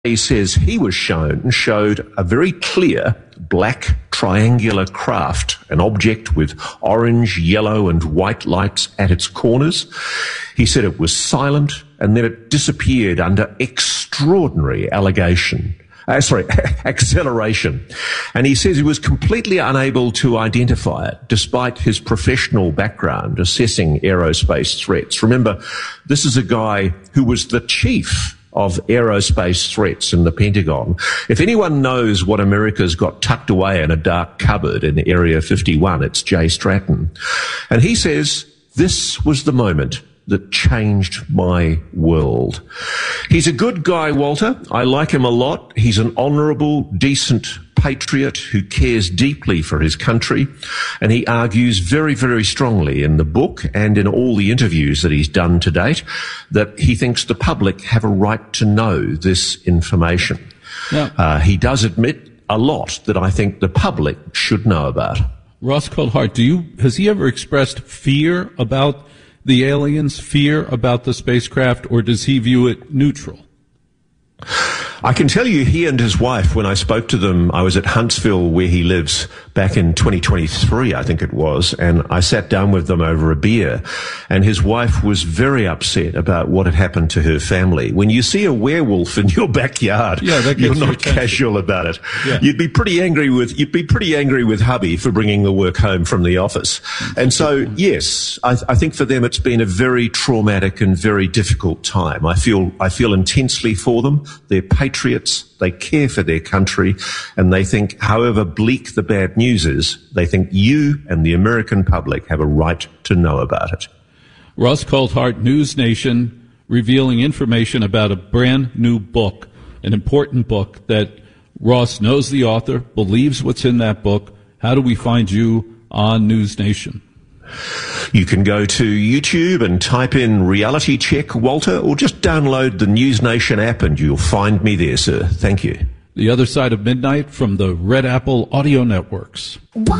He says he was showed a very clear black triangular craft, an object with orange, yellow and white lights at its corners. He said it was silent and then it disappeared under extraordinary acceleration. And he says he was completely unable to identify it despite his professional background assessing aerospace threats. Remember, this is a guy who was the chief of aerospace threats in the Pentagon. If anyone knows what America's got tucked away in a dark cupboard in Area 51, it's Jay Stratton. And he says, this was the moment that changed my world. He's a good guy, Walter. I like him a lot. He's an honourable, decent patriot who cares deeply for his country, and he argues very, very strongly in the book and in all the interviews that he's done to date that he thinks the public have a right to know this information. Yeah. He does admit a lot that I think the public should know about. Ross Coulthart, has he ever expressed fear about the aliens, fear about the spacecraft, or does he view it neutral? I can tell you he and his wife, when I spoke to them, I was at Huntsville where he lives back in 2023, I think it was, and I sat down with them over a beer, and his wife was very upset about what had happened to her family. When you see a werewolf in your backyard, you're not casual about it. Yeah. You'd be pretty angry with hubby for bringing the work home from the office. And so, yes, I think for them it's been a very traumatic and very difficult time. I feel intensely for them. They're patriots, they care for their country, and they think, however bleak the bad news is, they think you and the American public have a right to know about it. Ross Coulthart, News Nation, revealing information about a brand new book, an important book that Ross knows the author, believes what's in that book. How do we find you on News Nation? You can go to YouTube and type in Reality Check Walter, or just download the News Nation app and you'll find me there, sir. Thank you. The Other Side of Midnight from the Red Apple Audio Networks.